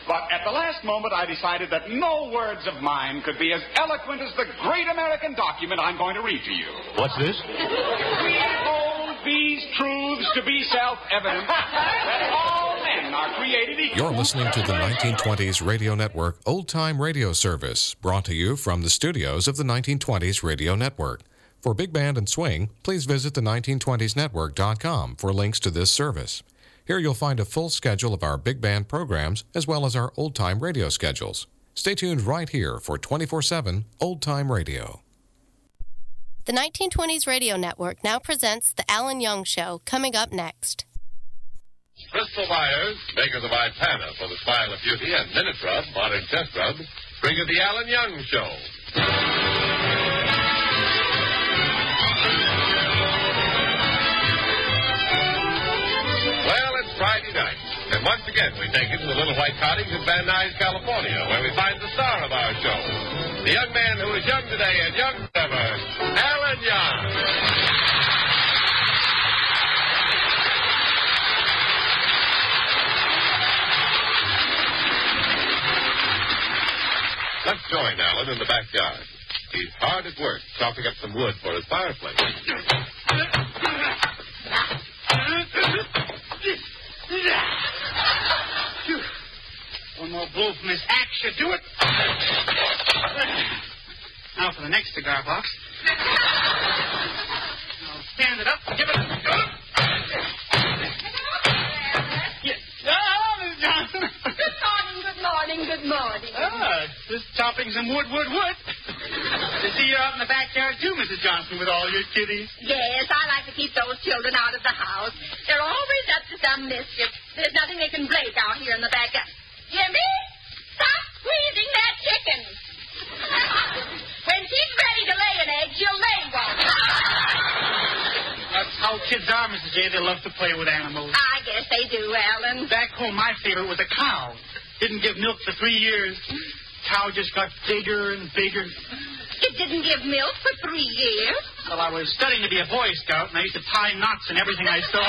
But at the last moment, I decided that no words of mine could be as eloquent as the great American document I'm going to read to you. What's this? We hold these truths to be self-evident that all men are created equal. You're listening to the 1920s Radio Network Old Time Radio Service, brought to you from the studios of the 1920s Radio Network. For Big Band and Swing, please visit the 1920snetwork.com for links to this service. Here you'll find a full schedule of our big band programs as well as our old-time radio schedules. Stay tuned right here for 24/7 Old-Time Radio. The 1920s Radio Network now presents The Alan Young Show, coming up next. Bristol Myers, makers of Ipana for the Smile of Beauty and Minute Rub, Modern Chest Rub, bring you The Alan Young Show. Friday night. And once again, we take you to the little white cottage in Van Nuys, California, where we find the star of our show, the young man who is young today and young forever, Alan Young. Let's join Alan in the backyard. He's hard at work, chopping up some wood for his fireplace. One more blow from this axe should do it. Now for the next cigar box. I'll stand it up and give it a... Hello, Miss Johnson. Good morning. Just chopping some wood. I see you're out in the backyard, too, Mrs. Johnson, with all your kiddies. Yes, I like to keep those children out of the house. They're always up to some mischief. There's nothing they can break out here in the backyard. Jimmy, stop squeezing that chicken. When she's ready to lay an egg, she'll lay one. That's how kids are, Mrs. J. They love to play with animals. I guess they do, Alan. Back home, my favorite was a cow. Didn't give milk for 3 years. Cow just got bigger and bigger. It didn't give milk for 3 years. Well, I was studying to be a Boy Scout, and I used to tie knots in everything I saw.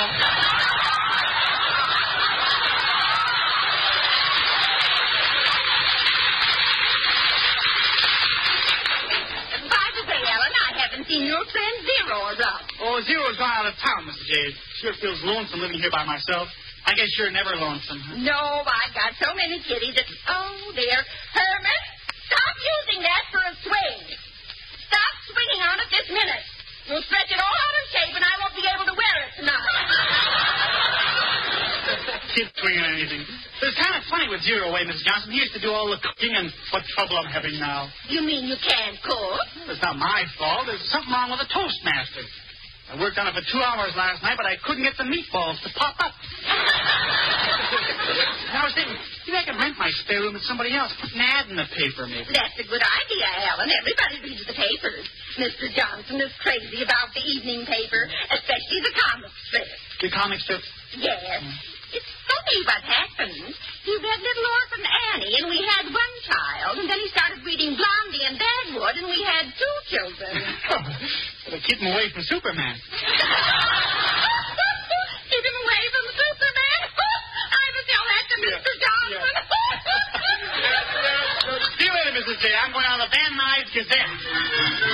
By the way, Ellen, I haven't seen your friend Zero around. Oh, Zero's gone out of town, Mrs. J. Sure feels lonesome living here by myself. I guess you're never lonesome. Huh? No, I got so many kitties that... Oh, dear. Herman, stop using that for a swing. Stop swinging on it this minute. You'll stretch it all out of shape, and I won't be able to wear it tonight. Kid swinging anything. It's kind of funny with Zero away, Mrs. Johnson. He used to do all the cooking, and what trouble I'm having now. You mean you can't cook? It's not my fault. There's something wrong with the Toastmaster. I worked on it for 2 hours last night, but I couldn't get the meatballs to pop up. And I was thinking, maybe I could rent my spare room to somebody else. Put an ad in the paper, maybe. That's a good idea, Alan. Everybody reads the papers. Mr. Johnson is crazy about the evening paper, especially the comic strip. The comic strip? Yes. It's funny what happened. He read Little Orphan Annie, and we had one child, and then he started reading Blondie and Dagwood, and we had 2 children. Better keep him away from Superman. Keep him away from Superman? I was tell that to Mr. Johnson. See you later, Mrs. J. I'm going on the Van Nuys Gazette.